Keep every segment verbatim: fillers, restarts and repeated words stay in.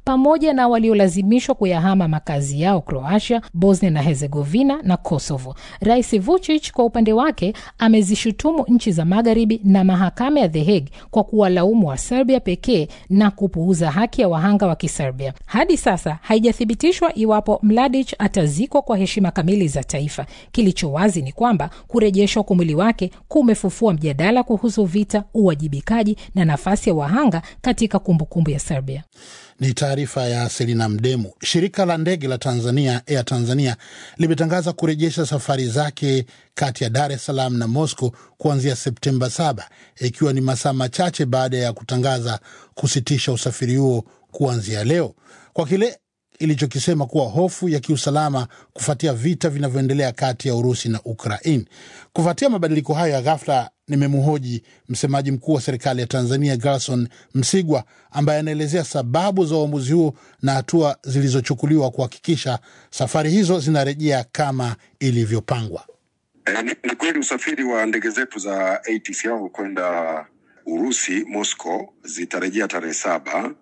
pamoja na waliolazimishwa kuyahama makazi yao Croatia, Bosnia na Herzegovina na Kosovo. Rais Vučić kwa upande wake amezishutumu nchi za magharibi na mahakama ya The Hague kwa kuwalaumu wa Serbia pekee na kupuuza haki ya wahanga wa Kiserbia. Hadi sasa haijathibitishwa iwapo Mladić atazikwa kwa heshima kamili za taifa. Kilicho wazi ni kwamba kurejeshwa kwa mwili wake kumefufua mjadala kuhusu vita, uwajibikaji na nafasi ya wahanga katika kumbukumbu ya Serbia. Ni taarifa ya Selina Mdemu. Shirika la ndege la Tanzania, Air Tanzania, limetangaza kurejesha safari zake kati ya Dar es Salaam na Moscow kuanzia Septemba saba, ikiwa ni masaa machache baada ya kutangaza kusitisha usafiri huo kuanzia leo, kwa kile ilichokisema kuwa hofu ya kiusalama kufuatia vita vinavyoendelea kati ya Urusi na Ukraine. Kufuatia mabadiliko hayo ya ghafla, nimemhoji msemaji mkuu wa serikali ya Tanzania Gerson Msigwa, ambaye anaelezea sababu za uamuzi huo na hatua zilizochukuliwa kuhakikisha safari hizo zinarejea kama ilivyopangwa. E, ni, ni kweli usafiri wa ndege zetu za A T C L kwenda Urusi Moscow zitarejea tarehe saba,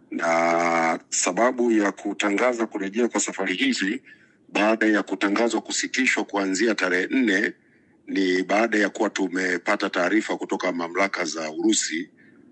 na sababu ya kutangaza kurejea kwa safari hizi baada ya kutangazwa kusitishwa kuanzia tarehe nne ni baada ya kuwa tumepata taarifa kutoka mamlaka za Urusi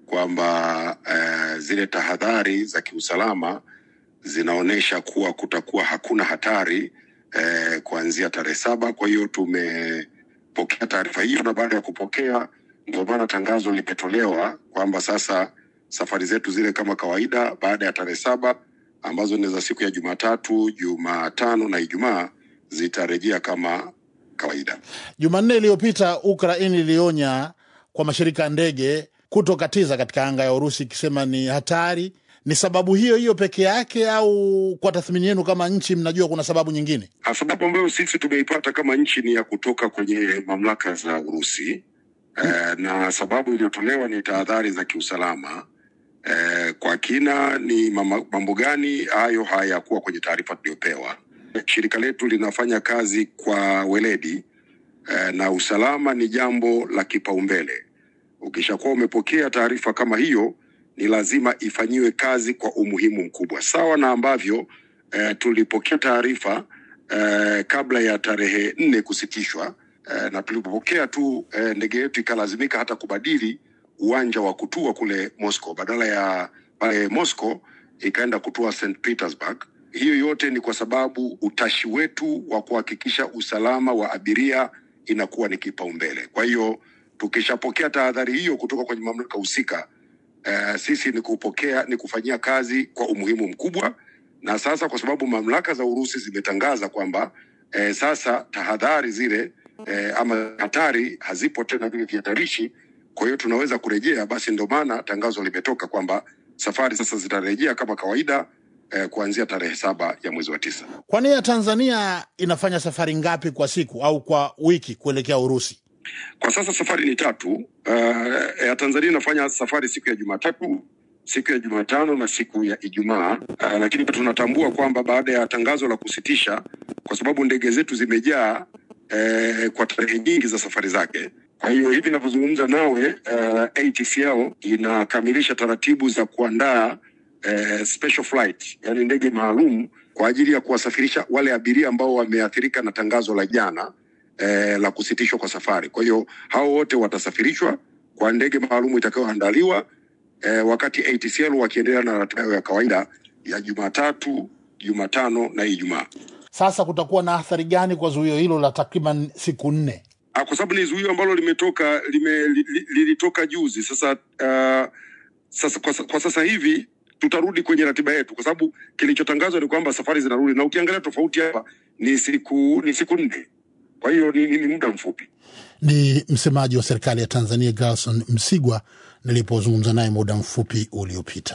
kwamba eh, zile tahadhari za kiusalama zinaonesha kuwa kutakuwa hakuna hatari eh, kuanzia tarehe saba. Kwa hiyo tumepokea taarifa hiyo, na baada ya kupokea ndio maana tangazo limetolewa kwamba sasa safari zetu zile kama kawaida baada ya tarehe saba, ambazo ni za siku ya Jumatatu, Jumatano na Ijumaa, zitarejea kama kawaida. Jumanne iliyopita Ukraine ilionya kwa mashirika ya ndege kutokatiza katika anga ya Urusi, ikisema ni hatari. Ni sababu hiyo hiyo peke yake, au kwa tathmini yenu kama nchi mnajua kuna sababu nyingine? Sababu ambayo sisi tumeipata kama nchi ni ya kutoka kwenye mamlaka za Urusi. Hmm. E, na sababu iliyotolewa ni tahadhari za kiusalama. E, kwa kina ni mambo gani hayo hayakuwa kwenye taarifa tuliyopewa. Shirika letu linafanya kazi kwa weledi, e, na usalama ni jambo la kipaumbele. Ukishakuwa umepokea taarifa kama hiyo, ni lazima ifanyiwe kazi kwa umuhimu mkubwa. Sawa na ambavyo e, tulipokea taarifa e, kabla ya tarehe nne kusitishwa, e, na tulipokea tu e, ndege yetu ikalazimika hata kubadili uwanja wa kutua kule Moscow, badala ya pale Moscow ikaenda kutua Saint Petersburg. Hiyo yote ni kwa sababu utashi wetu wa kuhakikisha usalama wa abiria inakuwa ni kipaumbele. Kwa hiyo tukishapokea tahadhari hiyo kutoka kwenye mamlaka husika, uh, sisi ni kupokea ni kufanyia kazi kwa umuhimu mkubwa. Na sasa kwa sababu mamlaka za Urusi zimetangaza kwamba eh, sasa tahadhari zile eh, ama hatari hazipo tena vile vihatarishi, kwa hiyo tunaweza kurejea, basi ndio maana tangazo limetoka kwamba safari sasa zitarejea kama kawaida eh, kuanzia tarehe saba ya mwezi wa tisa. Kwani ya Tanzania inafanya safari ngapi kwa siku au kwa wiki kuelekea Urusi? Kwa sasa safari ni tatu. Uh, ya Tanzania inafanya safari siku ya Jumatatu, siku ya Jumatano na siku ya Ijumaa. Uh, lakini tunatambua kwamba baada ya tangazo la kusitisha, kwa sababu ndege zetu zimejaa eh, kwa tarehe nyingi za safari zake. Kwa hiyo hivi ninavyozungumza nawe, uh, A T C L inakamilisha taratibu za kuandaa uh, special flight, yani ndege maalum kwa ajili ya kuwasafirisha wale abiria ambao wameathirika na tangazo la jana eh, la kusitishwa kwa safari. Kwa hiyo hao wote watasafirishwa kwa ndege maalum itakayoandaliwa eh, wakati A T C L wakiendelea na ratiba ya kawaida ya Jumatatu, Jumatano na Ijumaa. Sasa kutakuwa na athari gani kwa zuio hilo la takriban siku nne? Ah, kwa sababu ni zuio ambalo limetoka lime lilitoka juzi. Sasa uh, sasa kwa, kwa sasa hivi tutarudi kwenye ratiba yetu, kwa sababu kilichotangazwa ni kwamba safari zinarudi, na ukiangalia tofauti hapa ni siku ni siku nne. Kwa hiyo ni, ni, ni muda mfupi. Ni msemaji wa serikali ya Tanzania Gerson Msigwa nilipozungumza naye muda mfupi uliopita.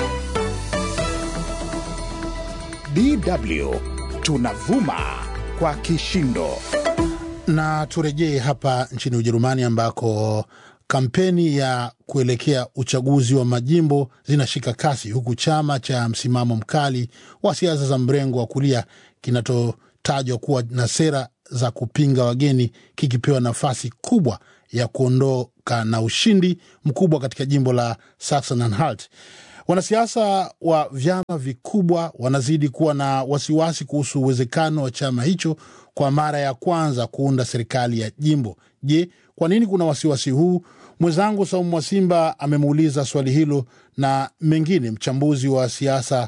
D W tunavuma kwa kishindo. Na turejee hapa nchini Ujerumani ambako kampeni ya kuelekea uchaguzi wa majimbo zinashika kasi, huku chama cha msimamo mkali wa siasa za mrengo wa kulia kinachotajwa kuwa na sera za kupinga wageni kikipewa nafasi kubwa ya kuondoka na ushindi mkubwa katika jimbo la Sachsen-Anhalt. Wanasiasa wa vyama vikubwa wanazidi kuwa na wasiwasi kuhusu uwezekano wa chama hicho kwa mara ya kwanza kuunda serikali ya jimbo. Je, kwa nini kuna wasiwasi huu? Mwenzangu Saumu Mwasimba amemuuliza swali hilo na mengine mchambuzi wa siasa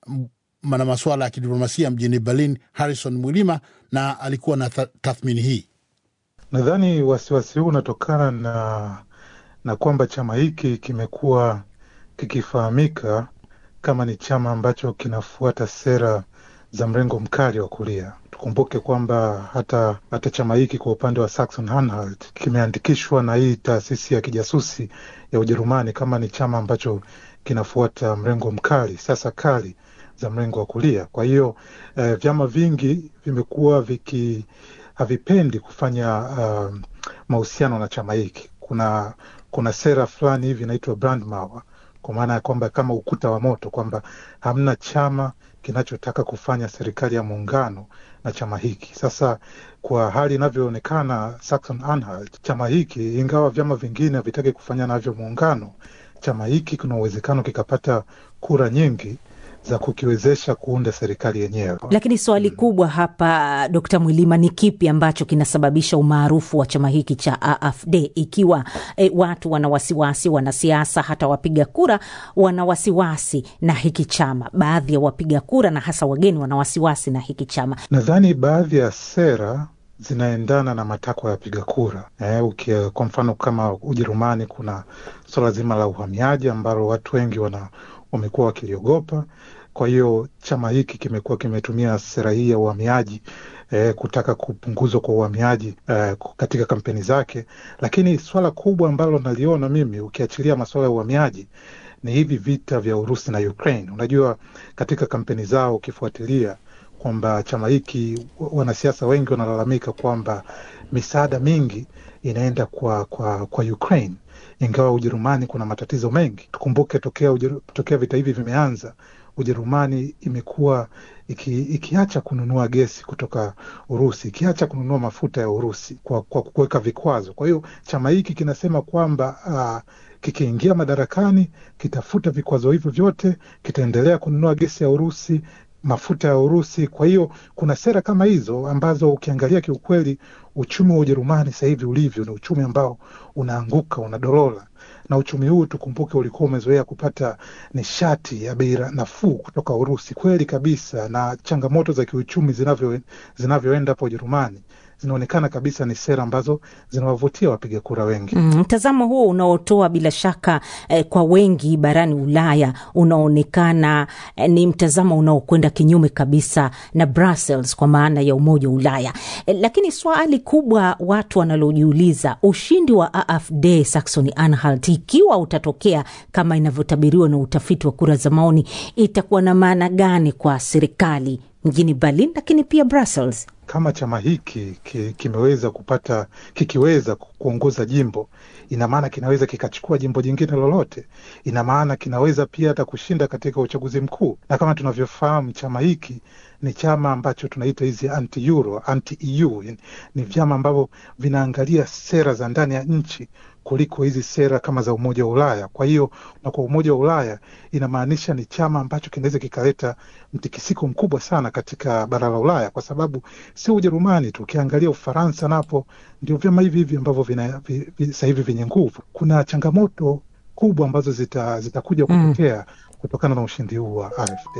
na masuala ya kidiplomasia mjini Berlin, Harrison Mwilima, na alikuwa na tathmini hii. Nadhani wasiwasi huu unatokana na na kwamba chama hiki kimekuwa kikifahamika kama ni chama ambacho kinafuata sera za mrengo mkali wa kulia. Tukumbuke kwamba hata hata chama hiki kwa upande wa Saxon-Anhalt kimeandikishwa na hii taasisi ya kijasusi ya Ujerumani kama ni chama ambacho kinafuata mrengo mkali, sasa kali za mrengo wa kulia. Kwa hiyo eh, vyama vingi vimekuwa viki havipendi kufanya uh, mahusiano na chama hiki. Kuna kuna sera fulani hivi inaitwa Brandmauer, kwa maana ya kwamba kama ukuta wa moto, kwamba hamna chama kinachotaka kufanya serikali ya muungano na chama hiki. Sasa kwa hali inavyoonekana Saxon-Anhalt, chama hiki ingawa vyama vingine havitaki kufanya navyo muungano, chama hiki kuna uwezekano kikapata kura nyingi za kukiwezesha kuunda serikali yenyewe. Lakini swali kubwa hapa, Dokta Mwilima, ni kipi ambacho kinasababisha umaarufu wa chama hiki cha A F D ikiwa e, watu wana wasiwasi, wanasiasa hata wapiga kura wana wasiwasi na hiki chama? Baadhi ya wapiga kura na hasa wageni wana wasiwasi na hiki chama. Nadhani baadhi ya sera zinaendana na matakwa ya wapiga kura. Eh, ukia, kwa mfano kama Ujerumani kuna swala zima la uhamiaji ambalo watu wengi wana wamekuwa wakiliogopa. Kwa hiyo chama hiki kimekuwa kimetumia sera hii ya uhamiaji eh, kutaka kupunguzwa kwa uhamiaji eh, katika kampeni zake. Lakini swala kubwa ambalo naliona mimi, ukiachilia masuala ya uhamiaji, ni hivi vita vya Urusi na Ukraine. Unajua katika kampeni zao ukifuatilia kwamba chama hiki, wanasiasa wengi wanalalamika kwamba misaada mingi inaenda kwa kwa kwa Ukraine, ingawa Ujerumani kuna matatizo mengi. Tukumbuke tokea ujeru, tokea vita hivi vimeanza, Ujerumani imekuwa iki, ikiacha kununua gesi kutoka Urusi, ikiacha kununua mafuta ya Urusi kwa kwa kuweka vikwazo. Kwa hiyo chama hiki kinasema kwamba uh, kikiingia madarakani kitafuta vikwazo hivyo vyote, kitaendelea kununua gesi ya Urusi, mafuta ya Urusi. Kwa hiyo kuna sera kama hizo ambazo ukiangalia kiukweli uchumi wa Ujerumani sasa hivi ulivyo ni uchumi ambao unaanguka, unadorola. Na uchumi huu tukumbuke ulikuwa umezoea kupata nishati ya bei nafuu kutoka Urusi. Kweli kabisa, na changamoto za kiuchumi zinavyo zinavyoenda hapo Ujerumani zinaonekana kabisa ni sera ambazo zinawavutia wapiga kura wengi. Mtazamo mm, huo unaotoa bila shaka eh, kwa wengi barani Ulaya unaonekana eh, ni mtazamo unaokwenda kinyume kabisa na Brussels kwa maana ya Umoja wa Ulaya. Eh, lakini swali kubwa watu wanalojiuliza, ushindi wa A F D Saxony-Anhalt ikiwa utatokea kama inavyotabiriwa na utafiti wa kura za maoni, itakuwa na maana gani kwa serikali mjini Berlin lakini pia Brussels? Kama chama hiki ki, kimeweza kupata kikiweza kuongoza jimbo, ina maana kinaweza kikachukua jimbo jingine lolote. Ina maana kinaweza pia hata kushinda katika uchaguzi mkuu. Na kama tunavyofahamu chama hiki ni chama ambacho tunaita hizi anti-Euro, anti-E U. Ni vyama ambavyo vinaangalia sera za ndani ya nchi kuliko hizi sera kama za Umoja wa Ulaya. Kwa hiyo na kwa Umoja wa Ulaya inamaanisha ni chama ambacho kinaweza kikaleta mtikisiko mkubwa sana katika bara la Ulaya, kwa sababu si Ujerumani tu, ukiangalia Ufaransa napo ndio vyama hivi hivi ambavyo vina sasa hivi vyenye nguvu. Kuna changamoto kubwa ambazo zita zitakuja kutokea mm. kutokana na ushindi huu wa A F D.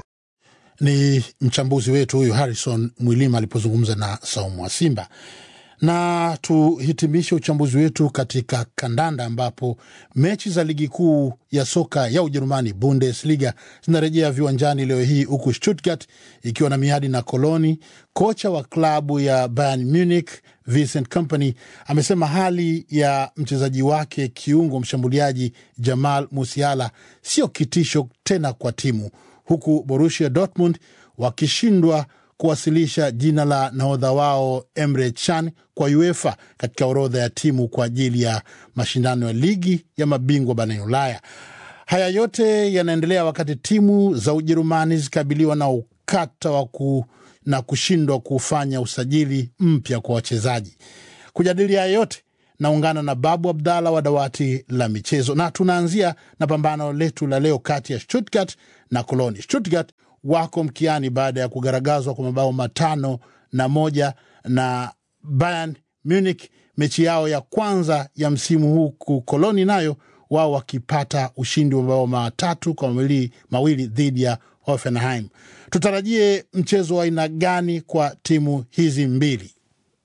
Ni mchambuzi wetu huyu Harrison Mwilima alipozungumza na Saumu wa Simba. Na tuhitimishe uchambuzi wetu katika kandanda ambapo mechi za ligi kuu ya soka ya Ujerumani Bundesliga zinarejea viwanjani leo hii, huku Stuttgart ikiwa na miadi na Koloni. Kocha wa klabu ya Bayern Munich Vincent Kompany amesema hali ya mchezaji wake kiungo mshambuliaji Jamal Musiala sio kitisho tena kwa timu, huku Borussia Dortmund wakishindwa kuwasilisha jina la nahodha wao Emre Can kwa UEFA katika orodha ya timu kwa ajili ya mashindano ya ligi ya mabingwa barani Ulaya. Haya yote yanaendelea wakati timu za Ujerumani zikabiliwa na ukata wa ku, na kushindwa kufanya usajili mpya kwa wachezaji. Kujadili haya yote naungana na Babu Abdalla wa dawati la michezo, na tunaanzia na pambano letu la leo kati ya Stuttgart na Cologne. Stuttgart wako mkiani baada ya kugaragazwa kwa mabao matano na moja na Bayern Munich, mechi yao ya kwanza ya msimu huu, huku Cologne nayo wao wakipata ushindi wa mabao matatu kwa mawili, mawili dhidi ya Hoffenheim. Tutarajie mchezo wa aina gani kwa timu hizi mbili?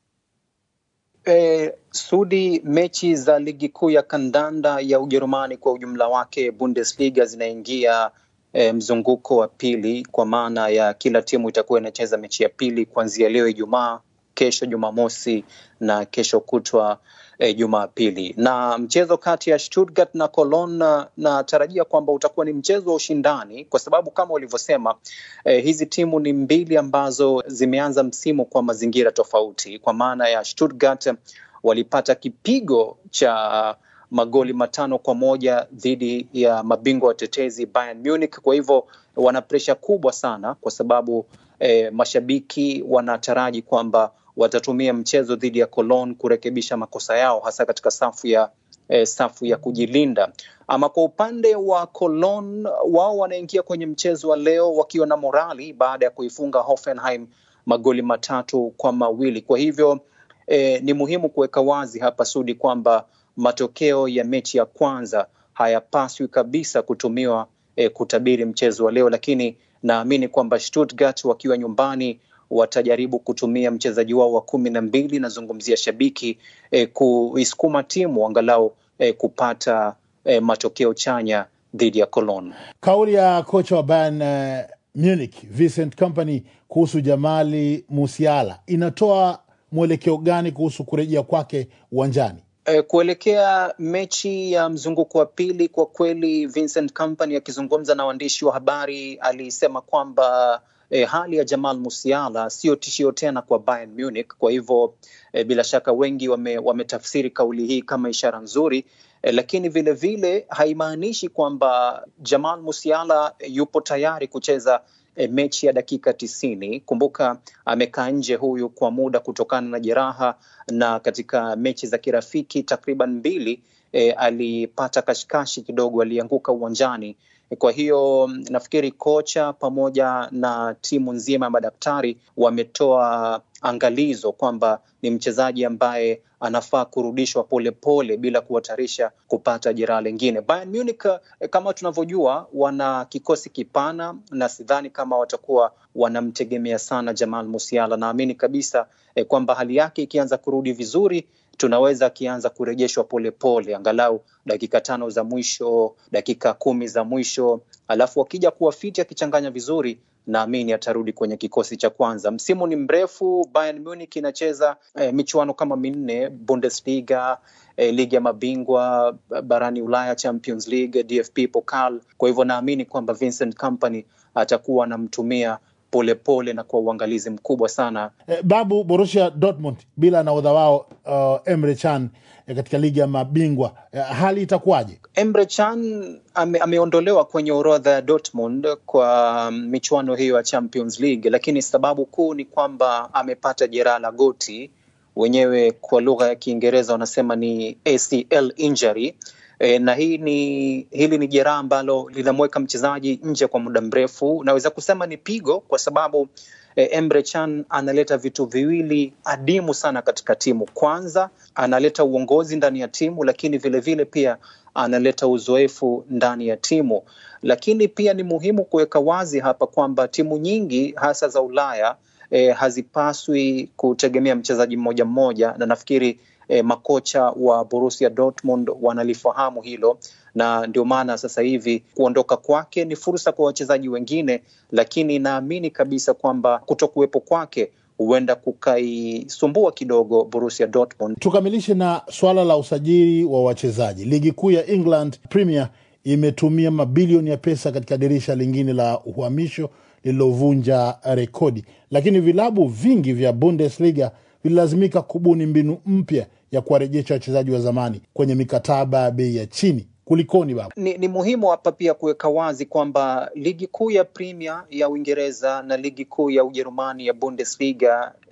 E, Sudi, mechi za ligi kuu ya kandanda ya Ujerumani kwa ujumla wake Bundesliga zinaingia e, mzunguko wa pili, kwa maana ya kila timu itakuwa inacheza mechi ya pili kuanzia leo Ijumaa, kesho Jumamosi na kesho kutwa e, Jumapili. Na mchezo kati ya Stuttgart na Cologne na tarajia kwamba utakuwa ni mchezo wa ushindani, kwa sababu kama ulivyosema e, hizi timu ni mbili ambazo zimeanza msimu kwa mazingira tofauti, kwa maana ya Stuttgart walipata kipigo cha magoli matano kwa moja dhidi ya mabingwa watetezi Bayern Munich. Kwa hivyo wana presha kubwa sana, kwa sababu e, mashabiki wanataraji kwamba watatumia mchezo dhidi ya Cologne kurekebisha makosa yao, hasa katika safu ya eh, safu ya kujilinda. Ama kwa upande wa Cologne, wao wanaingia kwenye mchezo wa leo wakiwa na morali baada ya kuifunga Hoffenheim magoli matatu kwa mawili. Kwa hivyo eh, ni muhimu kuweka wazi hapa Sudi kwamba matokeo ya mechi ya kwanza hayapaswi kabisa kutumiwa eh, kutabiri mchezo wa leo, lakini naamini kwamba Stuttgart wakiwa nyumbani watajaribu kutumia mchezaji wao wa kumi na mbili, nazungumzia shabiki, eh, kuisukuma timu angalau eh, kupata eh, matokeo chanya dhidi ya Cologne. Kauli ya kocha wa Bayern uh, Munich Vincent Kompany kuhusu Jamali Musiala inatoa mwelekeo gani kuhusu kurejea kwake uwanjani? E, kuelekea mechi ya mzunguko wa pili, kwa kweli Vincent Kompany akizungumza na waandishi wa habari alisema kwamba E, hali ya Jamal Musiala sio tishio tena kwa Bayern Munich. Kwa hivyo e, bila shaka wengi wame, wametafsiri kauli hii kama ishara nzuri, e, lakini vile vile haimaanishi kwamba Jamal Musiala e, yupo tayari kucheza e, mechi ya dakika tisini. Kumbuka amekaa nje huyu kwa muda kutokana na jeraha, na katika mechi za kirafiki takriban mbili e, alipata kashikashi kidogo, alianguka uwanjani. Kwa hiyo nafikiri kocha pamoja na timu nzima ya madaktari wametoa angalizo kwamba ni mchezaji ambaye anafaa kurudishwa pole pole bila kuhatarisha kupata jeraha lingine. Bayern Munich kama tunavyojua wana kikosi kipana, na sidhani kama watakuwa wanamtegemea sana Jamal Musiala. Naamini kabisa eh, kwamba hali yake ikianza kurudi vizuri, tunaweza akianza kurejeshwa pole pole, angalau dakika tano za mwisho, dakika kumi za mwisho, alafu akija kuwa fiti akichanganya vizuri, naamini atarudi kwenye kikosi cha kwanza. Msimu ni mrefu, Bayern Munich inacheza eh, michuano kama minne, Bundesliga, eh, ligi ya mabingwa barani Ulaya, Champions League, D F B Pokal. Kwa hivyo naamini kwamba Vincent Kompany atakuwa anamtumia pole pole na kwa uangalizi mkubwa sana. Eh, Babu, Borussia Dortmund bila nahodha wao uh, Emre Can eh, katika ligi ya mabingwa eh, hali itakuwaje? Emre Can ame, ameondolewa kwenye orodha ya Dortmund kwa michuano hiyo ya Champions League, lakini sababu kuu ni kwamba amepata jeraha la goti, wenyewe kwa lugha ya Kiingereza wanasema ni A C L injury. E, na hii ni hili ni jeraha ambalo linamweka mchezaji nje kwa muda mrefu. Naweza kusema ni pigo, kwa sababu e, Emre Can analeta vitu viwili adimu sana katika timu. Kwanza, analeta uongozi ndani ya timu, lakini vile vile pia analeta uzoefu ndani ya timu. Lakini pia ni muhimu kuweka wazi hapa kwamba timu nyingi hasa za Ulaya e, hazipaswi kutegemea mchezaji mmoja mmoja, na nafikiri E, makocha wa Borussia Dortmund wanalifahamu hilo, na ndio maana sasa hivi kuondoka kwake ni fursa kwa wachezaji wengine, lakini naamini kabisa kwamba kutokuwepo kwake huenda kukaisumbua kidogo Borussia Dortmund. Tukamilishe na swala la usajili wa wachezaji. Ligi kuu ya England Premier imetumia mabilioni ya pesa katika dirisha lingine la uhamisho lililovunja rekodi, lakini vilabu vingi vya Bundesliga vilazimika kubuni mbinu mpya ya kuwarejesha wachezaji wa zamani kwenye mikataba ya bei ya chini. Kulikoni baba? Ni, ni muhimu hapa pia kuweka wazi kwamba ligi kuu ya Premier ya Uingereza na ligi kuu ya Ujerumani ya Bundesliga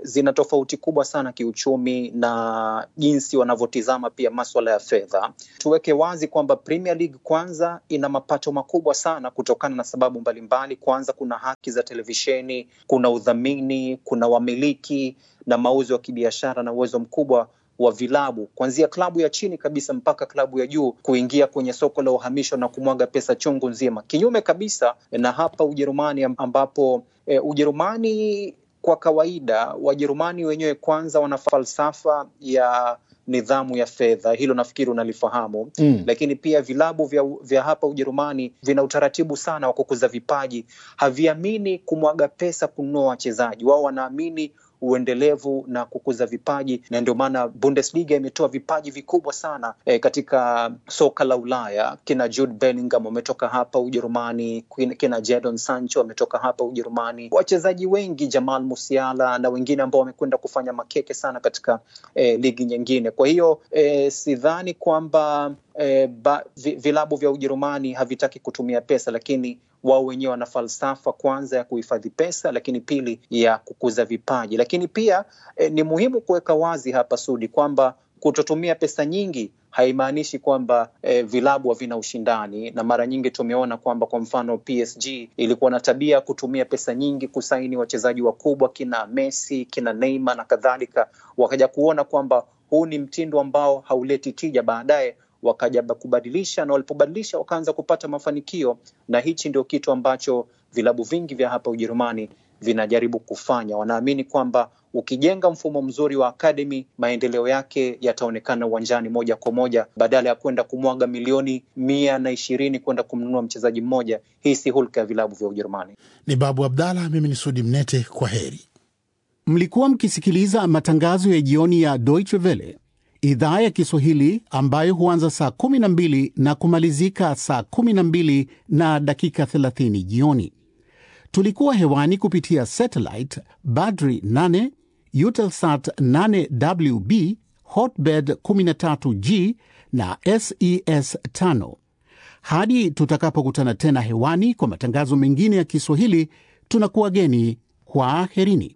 zina tofauti kubwa sana kiuchumi na jinsi wanavyotizama pia masuala ya fedha. Tuweke wazi kwamba Premier League kwanza ina mapato makubwa sana kutokana na sababu mbalimbali. Kwanza kuna haki za televisheni, kuna udhamini, kuna wamiliki na mauzo ya kibiashara na uwezo mkubwa wa vilabu, kuanzia klabu ya chini kabisa mpaka klabu ya juu kuingia kwenye soko la uhamisho na kumwaga pesa chungu nzima. Kinyume kabisa na hapa Ujerumani ambapo e, Ujerumani kwa kawaida Wajerumani wenyewe kwanza wana falsafa ya nidhamu ya fedha, hilo nafikiri unalifahamu. Mm. Lakini pia vilabu vya, vya hapa Ujerumani vina utaratibu sana wa kukuza vipaji. Haviamini kumwaga pesa kununua wachezaji. Wao wanaamini uendelevu na kukuza vipaji, na ndio maana Bundesliga imetoa vipaji vikubwa sana e, katika soka la Ulaya. Kina Jude Bellingham wametoka hapa Ujerumani, kina Jadon Sancho wametoka hapa Ujerumani, wachezaji wengi, Jamal Musiala na wengine ambao wamekwenda kufanya makeke sana katika e, ligi nyingine. Kwa hiyo e, sidhani kwamba e, ba, vilabu vya Ujerumani havitaki kutumia pesa, lakini wao wenyewe wana falsafa kwanza ya kuhifadhi pesa, lakini pili ya kukuza vipaji. Lakini pia eh, ni muhimu kuweka wazi hapa Sudi kwamba kutotumia pesa nyingi haimaanishi kwamba eh, vilabu havina ushindani, na mara nyingi tumeona kwamba kwa mfano P S G ilikuwa na tabia kutumia pesa nyingi kusaini wachezaji wakubwa kina Messi, kina Neymar na kadhalika. Wakaja kuona kwamba huu ni mtindo ambao hauleti tija, baadaye wakaja kubadilisha, na walipobadilisha wakaanza kupata mafanikio, na hichi ndio kitu ambacho vilabu vingi vya hapa Ujerumani vinajaribu kufanya. Wanaamini kwamba ukijenga mfumo mzuri wa academy, maendeleo yake yataonekana uwanjani moja kwa moja, badala ya kwenda kumwaga milioni mia na ishirini kwenda kumnunua mchezaji mmoja. Hii si hulka ya vilabu vya Ujerumani. Ni Babu Abdalla, mimi ni Sudi Mnete, kwa heri. Mlikuwa mkisikiliza matangazo ya jioni ya Deutsche Welle, idhaa ya Kiswahili, ambayo huanza saa kumi na mbili na kumalizika saa kumi na mbili na dakika thelathini jioni. Tulikuwa hewani kupitia satellite Badri nane, Eutelsat nane W B, Hotbird kumi na tatu G na S E S tano. Hadi tutakapokutana tena hewani kwa matangazo mengine ya Kiswahili, tunakuwageni kwa aherini.